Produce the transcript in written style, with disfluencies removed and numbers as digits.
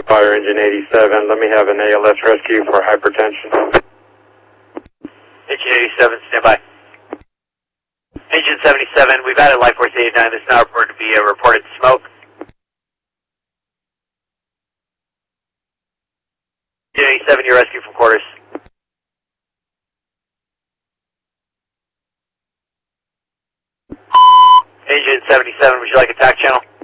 Fire engine 87, let me have an ALS rescue for hypertension. Engine 87, stand by. Engine 77, we've added Life Force 89. This is now reported to be a reported smoke. Engine 87, you're rescued from quarters. Engine 77, would you like attack channel?